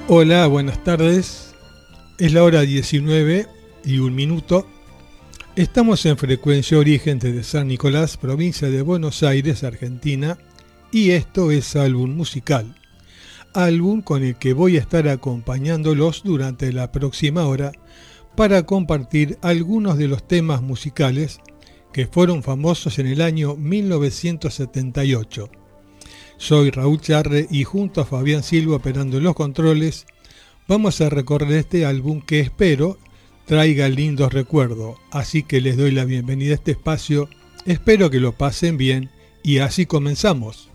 Hola, buenas tardes. Es la hora 19:01. Estamos en Frecuencia Origen desde San Nicolás, provincia de Buenos Aires, Argentina, y esto es Álbum Musical, álbum con el que voy a estar acompañándolos durante la próxima hora para compartir algunos de los temas musicales que fueron famosos en el año 1978. Soy Raúl Charre y junto a Fabián Silva operando en los controles, vamos a recorrer este álbum que espero traiga lindos recuerdos, así que les doy la bienvenida a este espacio, espero que lo pasen bien y así comenzamos.